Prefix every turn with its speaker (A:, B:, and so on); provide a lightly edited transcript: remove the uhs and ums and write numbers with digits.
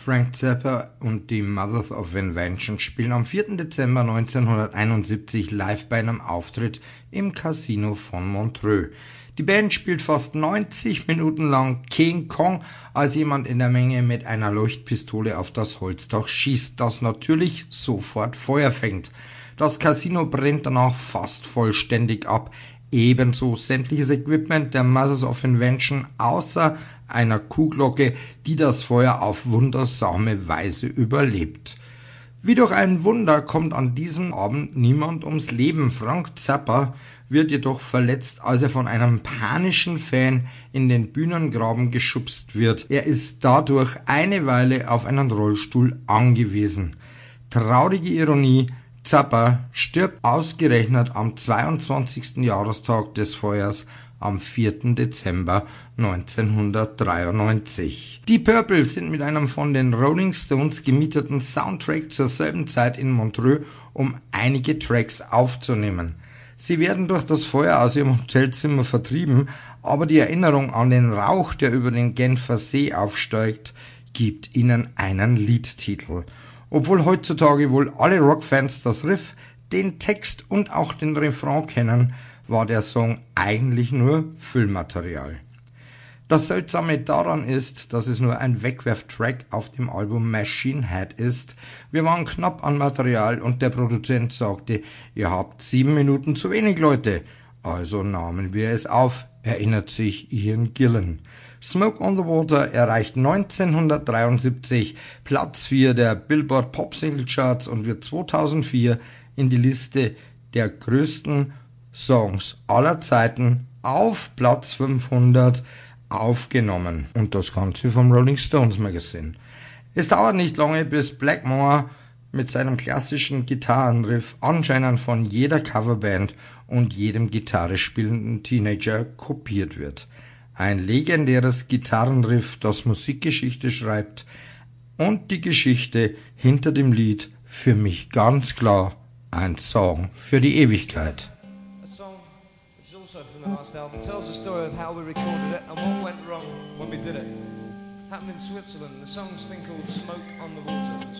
A: Frank Zappa und die Mothers of Invention spielen am 4. Dezember 1971 live bei einem Auftritt im Casino von Montreux. Die Band spielt fast 90 Minuten lang King Kong, als jemand in der Menge mit einer Leuchtpistole auf das Holzdach schießt, das natürlich sofort Feuer fängt. Das Casino brennt danach fast vollständig ab, ebenso sämtliches Equipment der Mothers of Invention, außer einer Kuhglocke, die das Feuer auf wundersame Weise überlebt. Wie durch ein Wunder kommt an diesem Abend niemand ums Leben. Frank Zappa wird jedoch verletzt, als er von einem panischen Fan in den Bühnengraben geschubst wird. Er ist dadurch eine Weile auf einen Rollstuhl angewiesen. Traurige Ironie, Zappa stirbt ausgerechnet am 22. Jahrestag des Feuers am 4. Dezember 1993. Die Purple sind mit einem von den Rolling Stones gemieteten Soundtrack zur selben Zeit in Montreux, um einige Tracks aufzunehmen. Sie werden durch das Feuer aus ihrem Hotelzimmer vertrieben, aber die Erinnerung an den Rauch, der über den Genfer See aufsteigt, gibt ihnen einen Liedtitel. Obwohl heutzutage wohl alle Rockfans das Riff, den Text und auch den Refrain kennen, war der Song eigentlich nur Füllmaterial. Das Seltsame daran ist, dass es nur ein Wegwerftrack auf dem Album Machine Head ist. Wir waren knapp an Material und der Produzent sagte, ihr habt 7 Minuten zu wenig, Leute. Also nahmen wir es auf, erinnert sich Ian Gillan. Smoke on the Water erreicht 1973 Platz 4 der Billboard Pop Single Charts und wird 2004 in die Liste der größten Songs aller Zeiten auf Platz 500 aufgenommen. Und das Ganze vom Rolling Stones Magazine. Es dauert nicht lange, bis Blackmore mit seinem klassischen Gitarrenriff anscheinend von jeder Coverband und jedem Gitarre spielenden Teenager kopiert wird. Ein legendäres Gitarrenriff, das Musikgeschichte schreibt und die Geschichte hinter dem Lied für mich ganz klar ein Song für die Ewigkeit.
B: Also from the last album, tells the story of how we recorded it and what went wrong when we did it. Happened in Switzerland. The song's thing called Smoke on the Water.